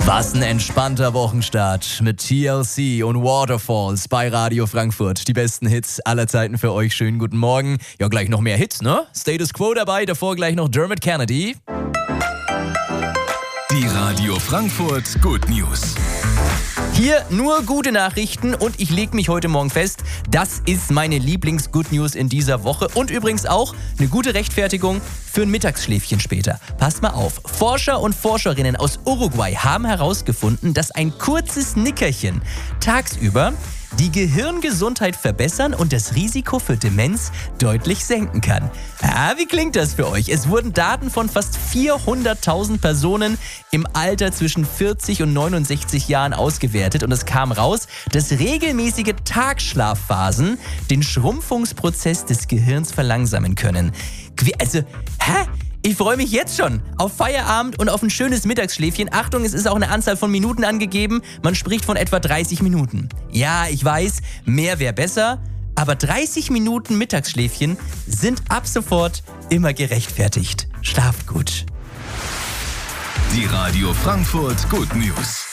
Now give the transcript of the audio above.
Was ein entspannter Wochenstart mit TLC und Waterfalls bei Radio Frankfurt. Die besten Hits aller Zeiten für euch. Schönen guten Morgen. Ja, gleich noch mehr Hits, ne? Status Quo dabei, davor gleich noch Dermot Kennedy. Die Radio Frankfurt Good News. Hier nur gute Nachrichten und ich lege mich heute Morgen fest, das ist meine Lieblings-Good News in dieser Woche und übrigens auch eine gute Rechtfertigung für ein Mittagsschläfchen später. Passt mal auf, Forscher und Forscherinnen aus Uruguay haben herausgefunden, dass ein kurzes Nickerchen tagsüber die Gehirngesundheit verbessern und das Risiko für Demenz deutlich senken kann. Wie klingt das für euch? Es wurden Daten von fast 400.000 Personen im Alter zwischen 40 und 69 Jahren ausgewertet und es kam raus, dass regelmäßige Tagschlafphasen den Schrumpfungsprozess des Gehirns verlangsamen können. Ich freue mich jetzt schon auf Feierabend und auf ein schönes Mittagsschläfchen. Achtung, es ist auch eine Anzahl von Minuten angegeben. Man spricht von etwa 30 Minuten. Ja, ich weiß, mehr wäre besser, aber 30 Minuten Mittagsschläfchen sind ab sofort immer gerechtfertigt. Schlaft gut. Die Radio Frankfurt Good News.